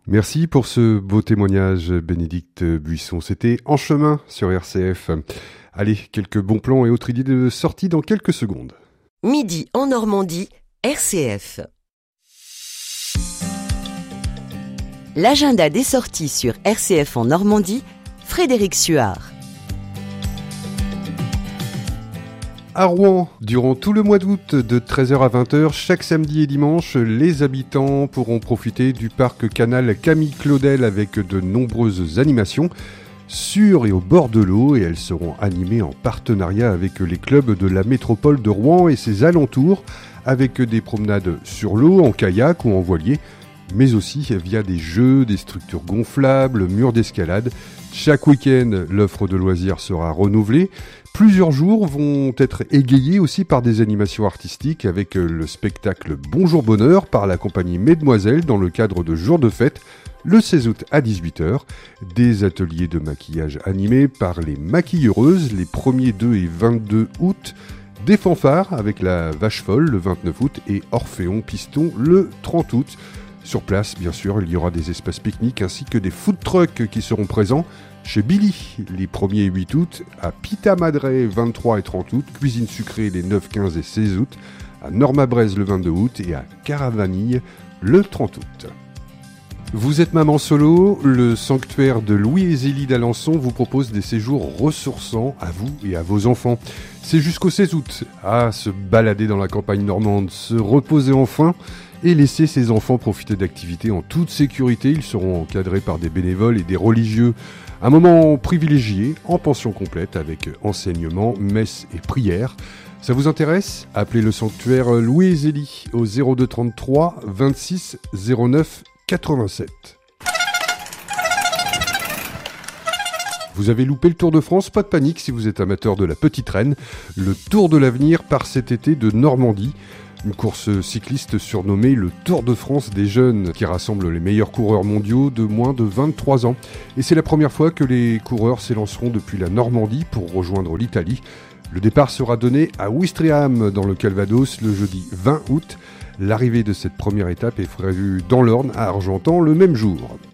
Merci pour ce beau témoignage, Bénédicte Buisson. C'était En chemin sur RCF. Allez, quelques bons plans et autres idées de sortie dans quelques secondes. Midi en Normandie, RCF. L'agenda des sorties sur RCF en Normandie, Frédéric Suard. À Rouen, durant tout le mois d'août, de 13h à 20h, chaque samedi et dimanche, les habitants pourront profiter du parc canal Camille Claudel avec de nombreuses animations sur et au bord de l'eau, et elles seront animées en partenariat avec les clubs de la métropole de Rouen et ses alentours, avec des promenades sur l'eau, en kayak ou en voilier, mais aussi via des jeux, des structures gonflables, murs d'escalade. Chaque week-end, l'offre de loisirs sera renouvelée. Plusieurs jours vont être égayés aussi par des animations artistiques avec le spectacle Bonjour Bonheur par la compagnie Mesdemoiselles dans le cadre de Jours de Fête le 16 août à 18h. Des ateliers de maquillage animés par les maquilleuses les 1er, 2 et 22 août. Des fanfares avec la Vache Folle le 29 août et Orphéon Piston le 30 août. Sur place, bien sûr, il y aura des espaces pique-niques ainsi que des food trucks qui seront présents chez Billy les 1er et 8 août, à Pita Madre 23 et 30 août, Cuisine Sucrée les 9, 15 et 16 août, à Norma-Braise le 22 août et à Caravanille le 30 août. Vous êtes maman solo, le sanctuaire de Louis et Zélie d'Alençon vous propose des séjours ressourçants à vous et à vos enfants. C'est jusqu'au 16 août, à se balader dans la campagne normande, se reposer enfin et laisser ses enfants profiter d'activités en toute sécurité. Ils seront encadrés par des bénévoles et des religieux. Un moment privilégié, en pension complète, avec enseignement, messe et prière. Ça vous intéresse ? Appelez le sanctuaire Louis et Zélie au 02 33 26 09 87. Vous avez loupé le Tour de France ? Pas de panique si vous êtes amateur de la petite reine. Le Tour de l'avenir part cet été de Normandie. Une course cycliste surnommée le Tour de France des jeunes qui rassemble les meilleurs coureurs mondiaux de moins de 23 ans. Et c'est la première fois que les coureurs s'élanceront depuis la Normandie pour rejoindre l'Italie. Le départ sera donné à Ouistreham dans le Calvados le jeudi 20 août. L'arrivée de cette première étape est prévue dans l'Orne à Argentan le même jour.